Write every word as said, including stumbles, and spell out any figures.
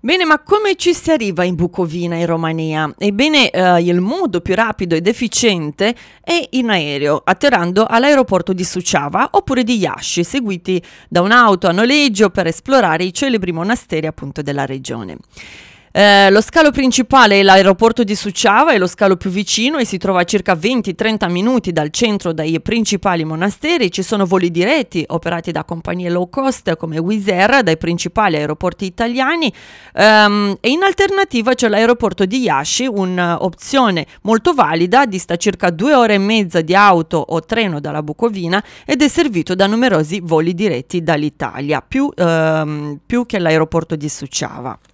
Bene, ma come ci si arriva in Bucovina, in Romania? Ebbene, eh, il modo più rapido ed efficiente è in aereo, atterrando all'aeroporto di Suceava oppure di Iași, seguiti da un'auto a noleggio per esplorare i celebri monasteri appunto della regione. Eh, lo scalo principale è l'aeroporto di Suceava, è lo scalo più vicino e si trova a circa venti trenta minuti dal centro dai principali monasteri. Ci sono voli diretti operati da compagnie low cost come Wizz Air dai principali aeroporti italiani, ehm, e in alternativa c'è l'aeroporto di Iași, un'opzione molto valida, dista circa due ore e mezza di auto o treno dalla Bucovina ed è servito da numerosi voli diretti dall'Italia, più, ehm, più che l'aeroporto di Suceava.